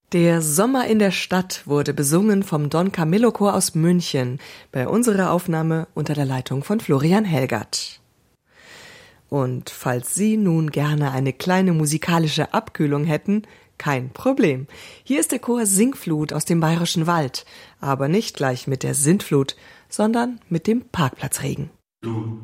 Der Sommer in der Stadt wurde besungen vom Don Camillo Chor aus München bei unserer Aufnahme unter der Leitung von Florian Helgert. Und falls Sie nun gerne eine kleine musikalische Abkühlung hätten, kein Problem. Hier ist der Chor Singflut aus dem Bayerischen Wald, aber nicht gleich mit der Sintflut, sondern mit dem Parkplatzregen. Du